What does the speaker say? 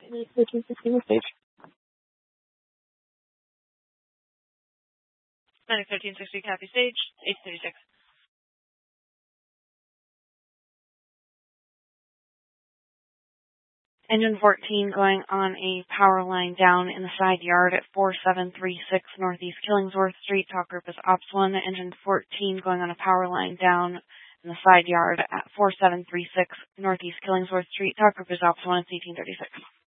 1360 with stage. Medic 1360, copy stage, 836. Engine 14 going on a power line down in the side yard at 4736 Northeast Killingsworth Street. Talk group is Ops 1. Engine 14 going on a power line down in the side yard at 4736 Northeast Killingsworth Street. Talk group is Ops 1. It's 1836.